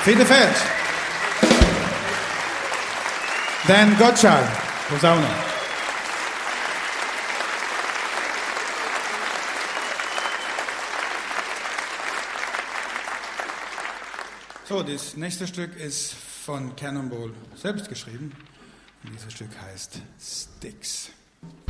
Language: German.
Fede Feld. Dan Gottschalk, Posaune. So, das nächste Stück ist von Cannonball selbst geschrieben. Und dieses Stück heißt Styx.